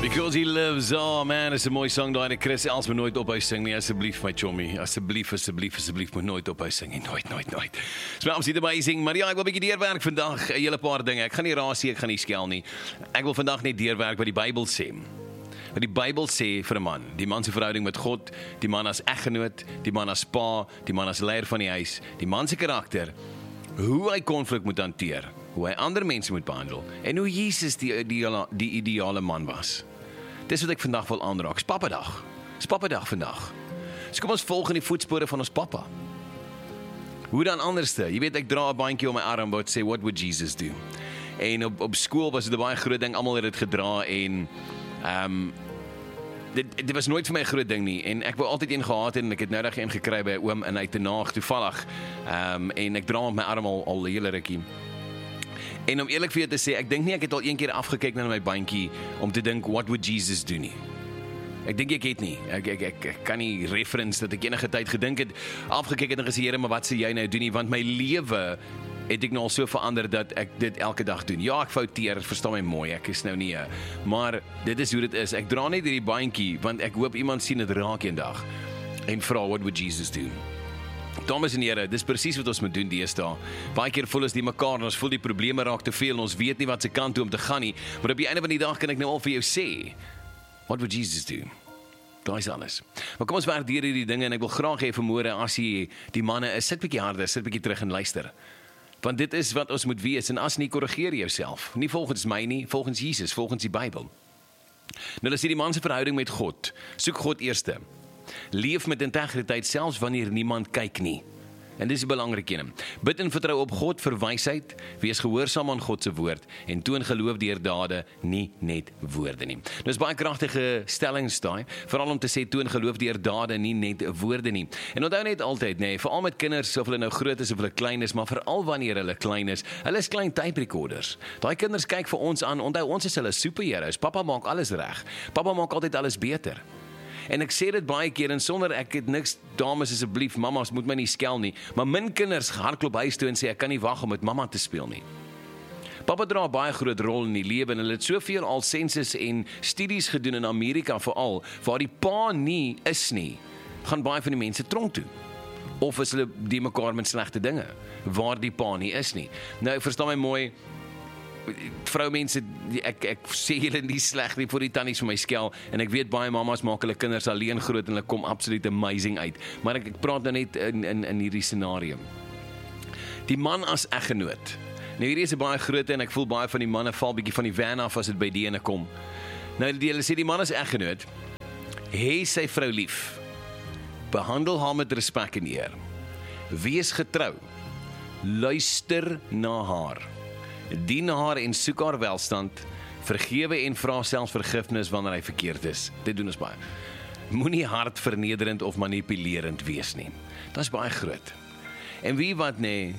Because he lives, oh man, is 'n mooi sang daai, Chris Els moet nooit ophou sing nie, asseblief my chommy, asseblief moet nooit ophou sing nie, nooit. It's absolutely amazing, maar ja, ek wil 'n bietjie deurwerk vandag, 'n hele paar dinge, ek gaan nie raas nie, ek gaan nie skel nie, ek wil vandag net deurwerk wat die Bybel sê. Wat die Bybel sê vir 'n man, die man se verhouding met God, die man as eggenoot, die man as pa, die man as leier van die huis, die man se karakter, hoe hy konflik moet hanteer, hoe hy ander mense moet behandel, en hoe Jesus die ideale man was. Dis wat ek vandag wil aanraak, is Pappadag. Is Pappadag vandag. So kom ons volg in die voetspore van ons pappa. Hoe dan anderste? Jy weet, ek dra 'n bandjie om my arm wat sê, what would Jesus do? En op skool was dit 'n baie groot ding, almal het dit gedra en dit was nooit vir my 'n groot ding nie, en ek wou altyd een gehad het, en ek het nou reg een gekry by 'n oom in Uitenaag toevallig, en ek dra hom op my arm al 'n hele rukkie. En om eerlik vir jou te sê, ek dink nie ek het al een keer afgekyk na my bandjie om te dink, what would Jesus do nie. Ek dink ek het nie, ek kan nie reference dat ek enige tyd gedink het, afgekyk het en gesê, Here, maar wat sê jy nou doen nie, want my lewe het ek nou al so verander dat ek dit elke dag doen. Ja, ek fouteer, verstaan my mooi, ek is nou nie, maar dit is hoe dit is. Ek dra net hierdie bandjie, want ek hoop iemand sien dit raak eendag en vra, what would Jesus do? Dames en here, dis presies wat ons moet doen deesdae. Baie keer voel ons die mekaar en ons voel die probleme raak te veel en ons weet nie wat se kant toe om te gaan nie, maar op die einde van die dag kan ek nou al vir jou sê, what would Jesus do? Daai is alles. Maar kom ons werk deur hierdie dinge en ek wil graag hê vanmôre as jy die manne is, sit bietjie harder, sit bietjie terug en luister. Want dit is wat ons moet wees en as nie, korrigeer jouself. Nie volgens my nie, volgens Jesus, volgens die Bybel. Nou as jy die man se verhouding met God, soek God eerste. Leef met integriteit selfs wanneer niemand kyk nie. En dis die belangrike een. Bid en vertrou op God vir wysheid, wees gehoorsaam aan God se woord en toon geloof deur dade, nie net woorde nie. Dis baie kragtige stellings daai, veral om te sê toon geloof deur dade, nie net woorde nie. En onthou net altyd, veral met kinders, of hulle nou groot is of hulle klein is, maar veral wanneer hulle klein is klein tape recorders. Daai kinders kyk vir ons aan, onthou ons is hulle superheroes. Pappa maak alles reg. Pappa maak altyd alles beter. En ek sê dit baie keer, en sonder ek het niks, dames asseblief, mamas moet my nie skel nie, maar min kinders hardloop huis toe en sê, ek kan nie wag om met mamma te speel nie. Papa dra 'n baie groot rol in die lewe, en hulle het soveel al sensus en studies gedoen in Amerika veral, waar die pa nie is nie, gaan baie van die mense tronk toe. Of is hulle die mekaar met slegte dinge, waar die pa nie is nie. Nou, verstaan my mooi, vroumense, ek sê julle nie sleg nie vir die tannies vir my skel, en ek weet baie mamas maak hulle kinders alleen groot en hulle kom absoluut amazing uit, maar ek praat nou net in hierdie scenario. Die man as eggenoot. Nou hierdie is 'n baie groot en ek voel baie van die manne val bietjie van die van af as dit by die ene kom. Nou hulle sê die man as eggenoot, hê sy vrou lief, behandel haar met respek en eer, wees getrou, luister na haar, dien haar en soek haar welstand, vergewe en vra selfs vergifnis wanneer hy verkeerd is. Dit doen ons baie. Moenie hard vernederend of manipulerend wees nie. Dit is baie groot. En wie wat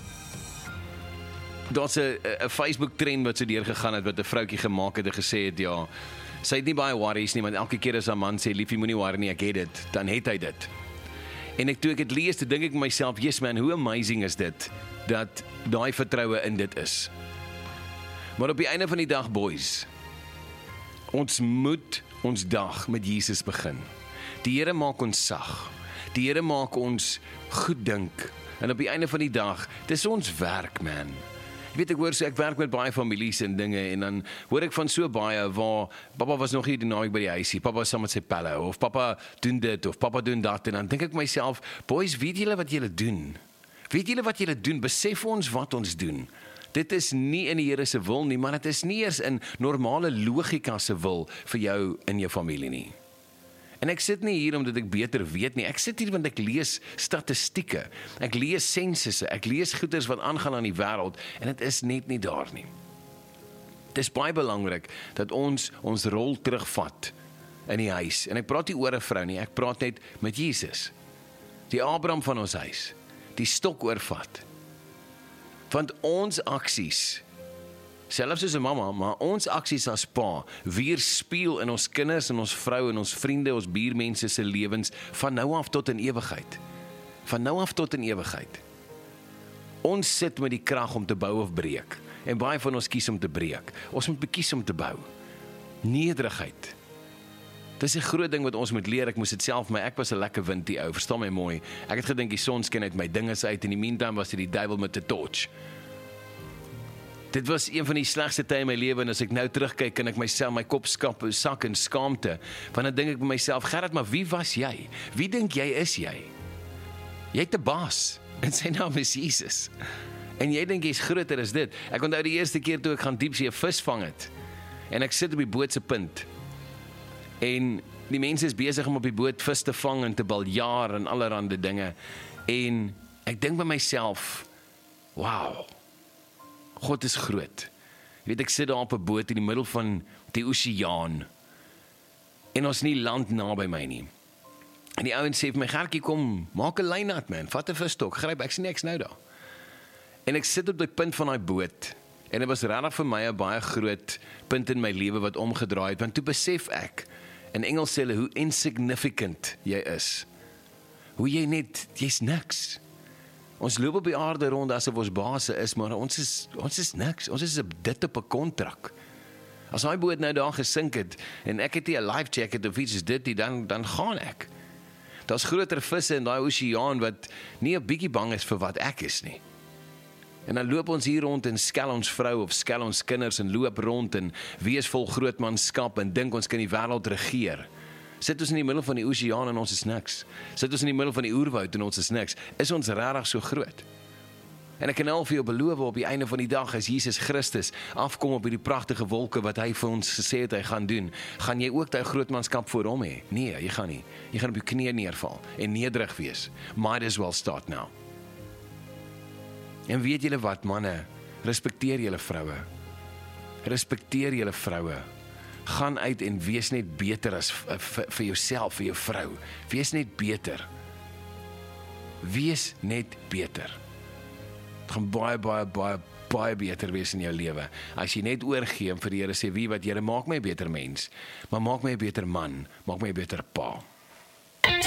daar's 'n Facebook trend wat so deurgegaan het, wat 'n vroutjie gemaak het en gesê het, ja, sy het nie baie worries nie, want elke keer as haar man sê, liefie, moenie worry nie, ek het dit, dan het hy dit. En toe ek het lees, toe dink ek myself, yes man, hoe amazing is dit, dat daai vertroue in dit is. Maar op die einde van die dag, boys, ons moet ons dag met Jesus begin. Die Here maak ons sag. Die Here maak ons goed dink. En op die einde van die dag, dis ons werk, man. Jy weet, ek werk met baie families en dinge, en dan hoor ek van so baie waar papa was nog nie die naweek by die huisie, papa was saam met sy pelle, of papa doen dit, of papa doen dat, en dan dink ek myself, boys, weet julle wat julle doen? Weet julle wat julle doen? Besef ons wat ons doen. Dit is nie in die Here se wil nie, maar dit is nie eers in normale logika se wil vir jou in jou familie nie. En ek sit nie hier omdat ek beter weet nie, ek sit hier want ek lees statistieke, ek lees sensusse, ek lees goeders wat aangaan aan die wêreld, en dit is net nie daar nie. Dit is baie belangrik dat ons rol terugvat in die huis, en ek praat nie oor 'n vrou nie, ek praat net met Jesus, die Abraham van ons huis, die stok oorvat. Want ons aksies, selfs soos 'n mamma, maar ons aksies as pa, weerspieël in ons kinders en ons vrou en ons vriende, ons buurmense se lewens van nou af tot in ewigheid. Van nou af tot in ewigheid. Ons sit met die krag om te bou of breek. En baie van ons kies om te breek. Ons moet kies om te bou. Nederigheid. Dis 'n groot ding wat ons moet leer. Ek moes dit self, maar ek was 'n lekker windie ou, verstaan my mooi. Ek het gedink die son skyn uit my dinges uit, in die meantime was dit die duiwel met 'n torch. Dit was een van die slegste tye in my lewe, en as ek nou terugkyk, kan ek myself, my kop sak in skaamte, want dan dink ek by myself, Gerard, maar wie was jy? Wie dink jy is jy? Jy het 'n baas, en sy naam is Jesus. En jy dink jy's groter as dit. Ek onthou die eerste keer toe ek gaan diepsee 'n vis vang het, en ek sit op die boot se punt, en die mense is besig om op die boot vis te vang en te baljaar en allerhande dinge, en ek dink by myself, wow, God is groot. Jy weet, ek sit daar op 'n boot in die middel van die oseaan, en ons nie land naby my nie. En die ouens sê vir my, Gertjie, kom, maak 'n lyn nat, man, vat 'n visstok, gryp, ek sien ek's nou daar. En ek sit op die punt van daai boot, en dit was regtig vir my 'n baie groot punt in my lewe wat omgedraai het, want toe besef ek, in Engels sê hulle, hoe insignificant jy is. Hoe jy's niks. Ons loop op die aarde rond asof ons baase is, maar ons is niks. Ons is dit op 'n kontrak. As daai boot nou daar gesink het, en ek het nie 'n life jacket of iets soos dit nie, dan gaan ek. Daar's groter visse in daai oseaan wat nie 'n bietjie bang is vir wat ek is nie. En dan loop ons hier rond en skel ons vrou of skel ons kinders en loop rond en wees vol grootmanskap en dink ons kan die wêreld regeer. Sit ons in die middel van die oseaan en ons is niks. Sit ons in die middel van die oerwoud en ons is niks. Is ons regtig so groot? En ek kan al vir jou beloof, op die einde van die dag, as Jesus Christus afkom op hierdie pragtige wolke wat hy vir ons gesê het hy gaan doen, gaan jy ook daai grootmanskap voor hom hê? Nee, jy gaan nie. Jy gaan op jou knieë neerval en nederig wees. Might as well start now. En weet julle wat, manne? Respekteer julle vroue. Respekteer julle vroue. Gaan uit en wees net beter as vir jouself, vir jou vrou. Wees net beter. Wees net beter. Het gaan baie beter wees in jou lewe. As jy net oorgee en vir die Here sê, wie wat Here, maak my 'n beter mens, maar maak my 'n beter man, maak my 'n beter pa.